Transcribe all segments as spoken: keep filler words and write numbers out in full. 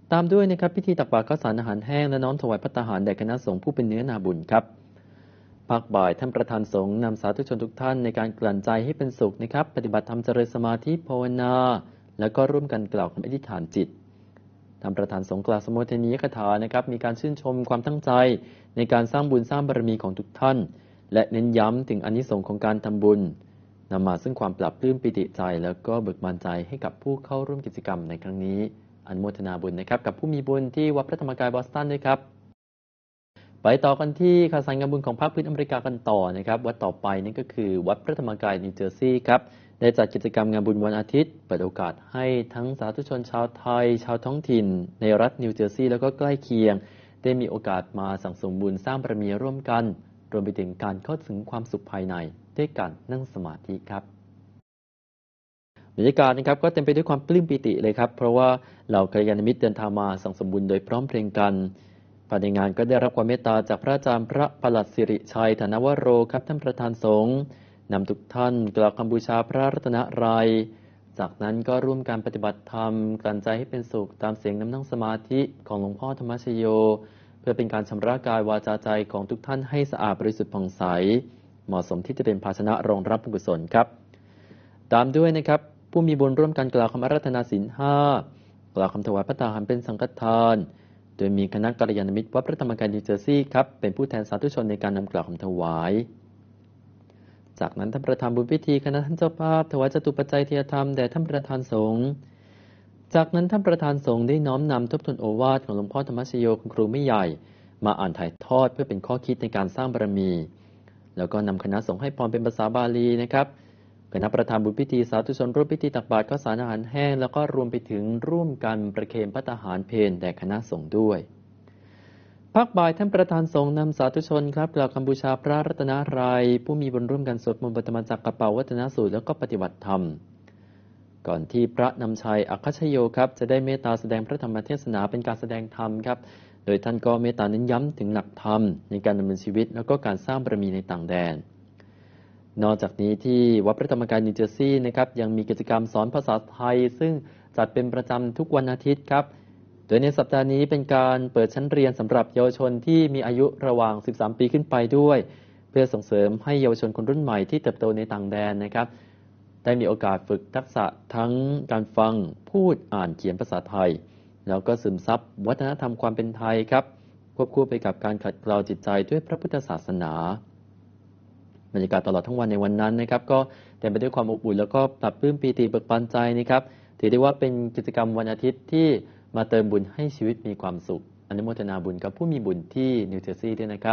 ตามด้วยนะครับพิธีตักบาตรข้าวสารอาหารแห้งและน้อมถวายภัตตาหารแด่คณะสงฆ์ผู้เป็นเนื้อนาบุญครับภาคบ่ายท่านประธานสงฆ์นำสาธุชนทุกท่านในการกลั่นใจให้เป็นสุขนะครับปฏิบัติธรรมเจริญสมาธิภาวนาแล้วก็ร่วมกันกล่าวคำอธิษฐานจิตท่านประธานสงฆ์กล่าวสมโภชนียคาถานะครับมีการชื่นชมความตั้งใจในการสร้างบุญสร้างบารมีของทุกท่านและเน้นย้ำถึงอานิสงส์ของการทำบุญนำมาซึ่งความปรับปลื้มปิติใจแล้วก็เบิกบานใจให้กับผู้เข้าร่วมกิจกรรมในครั้งนี้อนุโมทนาบุญนะครับกับผู้มีบุญที่วัดพระธรรมกายบอสตันด้วยครับไปต่อกันที่ข่าวสารงานบุญของภาคพื้นอเมริกากันต่อนะครับวัดต่อไปนี่ก็คือวัดพระธรรมกายนิวเจอร์ซีย์ครับได้จัดกิจกรรมงานบุญวันอาทิตย์เปิดโอกาสให้ทั้งสาธุชนชาวไทยชาวท้องถิ่นในรัฐนิวเจอร์ซีย์แล้วก็ใกล้เคียงได้มีโอกาสมาสั่งสมบุญสร้างบารมีร่วมกันรวมไปถึงการเข้าถึงความสุขภายในด้วยการนั่งสมาธิครับบรรยากาศนะครับก็เต็มไปด้วยความปลื้มปิติเลยครับเพราะว่าเหล่ากัลยาณมิตรเดินทางมาสั่งสมบุญโดยพร้อมเพรียงกันภายในงานก็ได้รับความเมตตาจากพระอาจารย์พระประหลัดสิริชัยธนวโรครับท่านประธานสงฆ์นำทุกท่านกล่าวคำบูชาพระรัตนตรัยจากนั้นก็ร่วมการปฏิบัติธรรมกลั่นใจให้เป็นสุขตามเสียงน้ำนั่งสมาธิของหลวงพ่อธรรมชโยเพื่อเป็นการชำระกายวาจาใจของทุกท่านให้สะอาดบริสุทธิ์ผ่องใสเหมาะสมที่จะเป็นภาชนะรองรับบุญกุศลครับตามด้วยนะครับผู้มีบุญร่วมกันกล่าวคำอาราธนาศีลห้ากล่าวคำถวายพระทานเป็นสังฆทานโดยมีคณะกัลยาณมิตรวัดพระธรรมกายนิวเจอร์ซีย์ครับเป็นผู้แทนสาธุชนในการนำกล่าวคำถวายจากนั้นท่านประธานบุญพิธีคณะท่านเจ้าภาพถวายจตุปัจจัยเทียธรรมแด่ท่านประธานสงฆ์จากนั้นท่านประธานสงฆ์ได้น้อมนำทบทวนโอวาทของหลวงพ่อธรรมชโยคุณครูไม่ใหญ่มาอ่านถ่ายทอดเพื่อเป็นข้อคิดในการสร้างบารมีแล้วก็นำคณะสงฆ์ให้พรเป็นภาษาบาลีนะครับคณะประธานบุญพิธีสาธุชนร่วมพิธีตักบาตรข้าวสารอาหารแห้งแล้วก็รวมไปถึงร่วมกันประเคนภัตตาหารเพลแด่คณะสงฆ์ด้วยภาคบ่ายท่านประธานสงฆ์นำสาธุชนครับกล่าวคำบูชาพระรัตนตรัยผู้มีบุญร่วมกันสวดมนต์ปฐมจักรเปาวัฒนสูตรแล้วก็ปฏิบัติธรรมก่อนที่พระนำชัยอัคคชโยครับจะได้เมตตาแสดงพระธรรมเทศนาเป็นการแสดงธรรมครับโดยท่านก็เมตตาเน้นย้ำถึงหลักธรรมในการดำเนินชีวิตแล้วก็การสร้างบารมีในต่างแดนนอกจากนี้ที่วัดพระธรรมกายนิวเจอร์ซีย์นะครับยังมีกิจกรรมสอนภาษาไทยซึ่งจัดเป็นประจำทุกวันอาทิตย์ครับโดยในสัปดาห์นี้เป็นการเปิดชั้นเรียนสำหรับเยาวชนที่มีอายุระหว่างสิบสามปีขึ้นไปด้วยเพื่อส่งเสริมให้เยาวชนคนรุ่นใหม่ที่เติบโตในต่างแดนนะครับได้มีโอกาสฝึกทักษะทั้งการฟังพูดอ่านเขียนภาษาไทยแล้วก็ซึมซับวัฒนธรรมความเป็นไทยครับควบคู่ไปกับการขัดเกลาจิตใจด้วยพระพุทธศาสนาบรรยากาศตลอดทั้งวันในวันนั้นนะครับก็เต็มไปด้วยความอบอุ่นแล้วก็ปรับปลื้มปีติเบิกบานใจนะครับถือได้ว่าเป็นกิจกรรมวันอาทิตย์ที่มาเติมบุญให้ชีวิตมีความสุขอนุโมทนาบุญกับผู้มีบุญที่นิวเจอร์ซีย์ด้วยนะครับ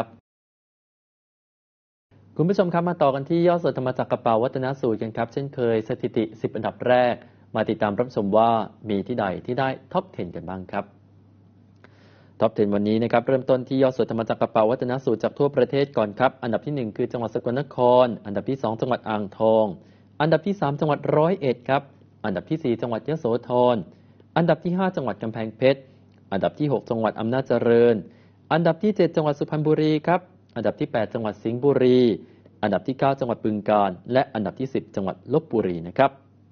คุณผู้ชมครับมาต่อกันที่ยอดสวดธรรมจักรเปาวัฒนสูตรกันครับเช่นเคยสถิติสิบอันดับแรกมาติดตามรับชมว่ามีที่ใดที่ได้ท็อปสิบกันบ้างครับท็อปสิบวันนี้นะครับเริ่มต้นที่ยอดสวดธรรมจักรเปาวัฒนสูตรจากทั่วประเทศก่อนครับอันดับที่หนึ่งคือจังหวัดสกลนครอันดับที่สองจังหวัดอ่างทองอันดับที่สามจังหวัดร้อยเอ็ดครับอันดับที่สี่จังหวัดยโสธรอันดับที่ห้าจังหวัดกำแพงเพชรอันดับที่หกจังหวัดอำนาจเจริญอันดับที่เจ็ดจังหวัดสุพรรณบุรีครับอันดับที่แปดจังหวัดสิงห์บุรีอันดับที่เก้าจังหวัดบึงกาฬและอันดับที่สิบจังหวัดลพบุรีนะครับ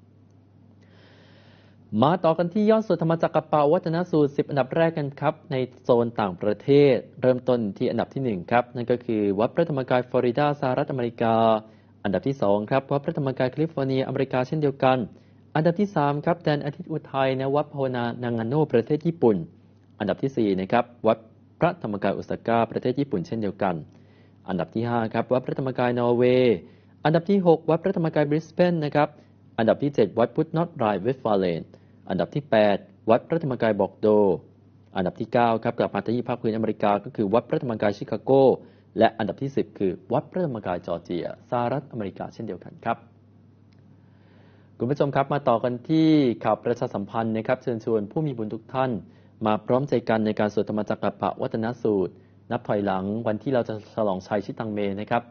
มาต่อกันที่ยอดสวดธรรมจักรเปาวัฒนสูตรสิบอันดับแรกกันครับในโซนต่างประเทศเริ่มต้นที่อันดับที่หนึ่งครับนั่นก็คือวัดพระธรรมกายฟลอริดาสหรัฐอเมริกาอันดับที่สองครับวัดพระธรรมกายแคลิฟอร์เนียอเมริกาเช่นเดียวกันอันดับที่สามครับแดนอาทิตย์อุทัยณวัดภาวนานางาโนประเทศญี่ปุ่นอันดับที่สี่นะครับวัดพระธรรมกายโอซาก้าประเทศญี่ปุ่นเช่นเดียวกันอันดับที่ห้าครับวัดพระธรรมกายนอร์เวย์อันดับที่หกวัดพระธรรมกายบริสเบนนะครับอันดับที่เจ็ดวัดพุทธนอตไรเวสฟาเลนอันดับที่แปดวัดพระธรรมกายบอกโดอันดับที่เก้าครับกลับมาที่ภาคพื้นอเมริกาก็คือวัดพระธรรมกายชิคาโกและอันดับที่สิบคือวัดพระธรรมกายจอร์เจียสหรัฐอเมริกาเช่นเดียวกันครับคุณผู้ชมครับมาต่อกันที่ข่าวประชาสัมพันธ์นะครับเชิญชวนผู้มีบุญทุกท่านมาพร้อมใจกันในการสวดธรรมจักรเปาวัฒนสูตรนับถอยหลังวันที่เราจะฉลองชัยชิตังเมนะครับ